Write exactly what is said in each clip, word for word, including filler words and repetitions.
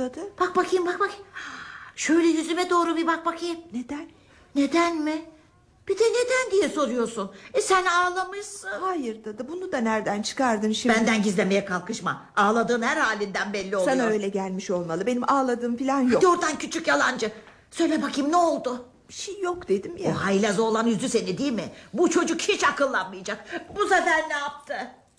dadı? Bak bakayım, bak bakayım. Şöyle yüzüme doğru bir bak bakayım. Neden? Neden mi? Bir de neden diye soruyorsun. E sen ağlamışsın. Hayır dadı, bunu da nereden çıkardın şimdi? Benden gizlemeye kalkışma. Ağladığın her halinden belli oluyor. Sana öyle gelmiş olmalı. Benim ağladığım falan yok. Hadi oradan küçük yalancı. Söyle bakayım, ne oldu? Bir şey yok dedim ya. O haylaz oğlan üzdü seni değil mi? Bu çocuk hiç akıllanmayacak. Bu sefer ne yaptı?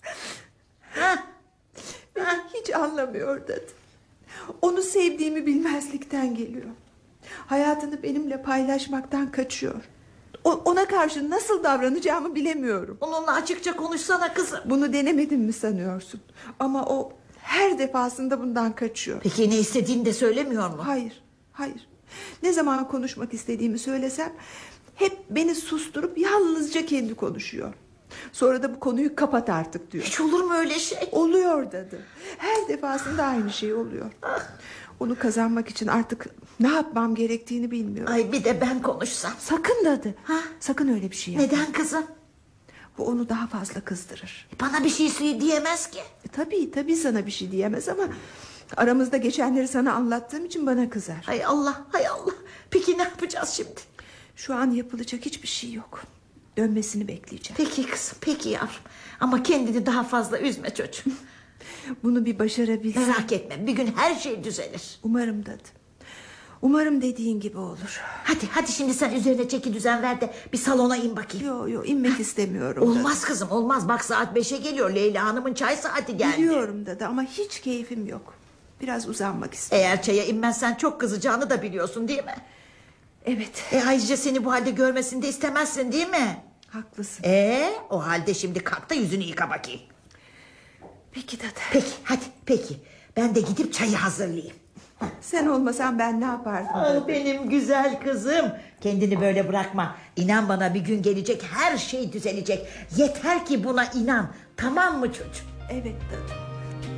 Ha? Beni hiç anlamıyor dadı. Onu sevdiğimi bilmezlikten geliyor. Hayatını benimle paylaşmaktan kaçıyor. O, ona karşı nasıl davranacağımı bilemiyorum. Onunla açıkça konuşsana kızım. Bunu denemedim mi sanıyorsun? Ama o her defasında bundan kaçıyor. Peki ne istediğini de söylemiyor mu? Hayır, hayır. Ne zaman konuşmak istediğimi söylesem hep beni susturup yalnızca kendi konuşuyor. Sonra da bu konuyu kapat artık diyor. Hiç olur mu öyle şey? Oluyor dadı. Her defasında aynı şey oluyor. Onu kazanmak için artık ne yapmam gerektiğini bilmiyorum. Ay bir de ben konuşsam. Sakın dadı. Ha? Sakın öyle bir şey yapma. Neden kızım? Bu onu daha fazla kızdırır. Bana bir şey diyemez ki. E, tabii tabii sana bir şey diyemez ama aramızda geçenleri sana anlattığım için bana kızar. Hay Allah, hay Allah. Peki ne yapacağız şimdi? Şu an yapılacak hiçbir şey yok. Dönmesini bekleyeceğim. Peki kızım, peki yavrum. Ama kendini daha fazla üzme çocuğum. Bunu bir başarabilsem. Merak etme, bir gün her şey düzelir. Umarım dadı. Umarım dediğin gibi olur. Hadi hadi şimdi sen üzerine çeki düzen ver de bir salona in bakayım. Yok yok inmek istemiyorum. Olmaz dadı. kızım, olmaz. Bak saat beşe geliyor. Leyla Hanım'ın çay saati geldi. Biliyorum dadı ama hiç keyfim yok. Biraz uzanmak istiyorum. Eğer çaya inmezsen çok kızacağını da biliyorsun değil mi? Evet. E ayrıca seni bu halde görmesini de istemezsin değil mi? Haklısın. E o halde şimdi kalk da yüzünü yıka bakayım. Peki dadı. Peki hadi peki. Ben de gidip çayı hazırlayayım. Sen olmasan ben ne yapardım? Ah, benim güzel kızım. Kendini böyle bırakma. İnan bana, bir gün gelecek, her şey düzelecek. Yeter ki buna inan. Tamam mı çocuğum? Evet dadı.